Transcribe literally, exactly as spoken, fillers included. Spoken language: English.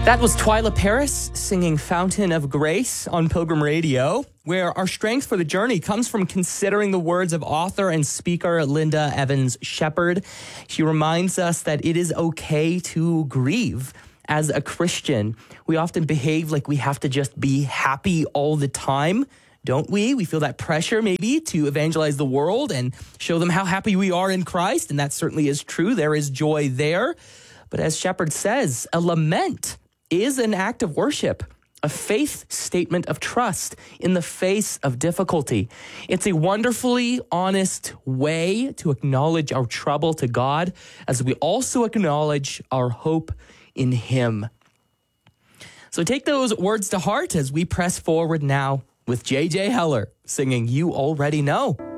That was Twyla Paris singing Fountain of Grace on Pilgrim Radio, where our strength for the journey comes from considering the words of author and speaker Linda Evans Shepherd. She reminds us that it is okay to grieve. As a Christian, we often behave like we have to just be happy all the time, don't we? We feel that pressure maybe to evangelize the world and show them how happy we are in Christ, and that certainly is true. There is joy there. But as Shepherd says, a lament is an act of worship, a faith statement of trust in the face of difficulty. It's a wonderfully honest way to acknowledge our trouble to God as we also acknowledge our hope in Him. So take those words to heart as we press forward now with J J Heller singing You Already Know.